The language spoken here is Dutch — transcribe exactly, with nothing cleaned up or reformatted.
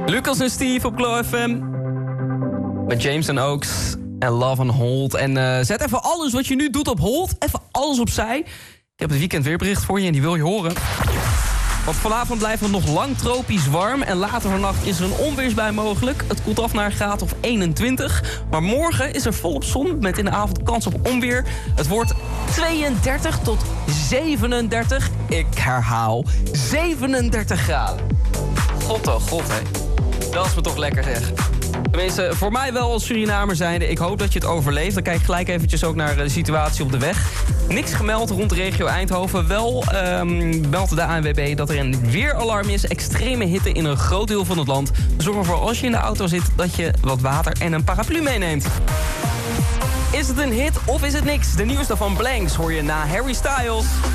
Lucas en Steve op Glow F M. Met James en Oaks en Love on Hold. En uh, zet even alles wat je nu doet op hold. Even alles opzij. Ik heb het weekend weerbericht voor je en die wil je horen. Want vanavond blijft het nog lang tropisch warm. En later vannacht is er een onweersbui mogelijk. Het koelt af naar een graad of eenentwintig. Maar morgen is er volop zon met in de avond kans op onweer. Het wordt tweeëndertig tot zevenendertig. Ik herhaal, zevenendertig graden. God oh god, hé. Dat is me toch lekker, zeg. Tenminste, voor mij wel als Surinamer zijnde. Ik hoop dat je het overleeft. Dan kijk ik gelijk eventjes ook naar de situatie op de weg. Niks gemeld rond de regio Eindhoven. Wel um, meldt de A N W B dat er een weeralarm is. Extreme hitte in een groot deel van het land. Zorg ervoor als je in de auto zit dat je wat water en een paraplu meeneemt. Is het een hit of is het niks? De nieuwste van Blanks hoor je na Harry Styles.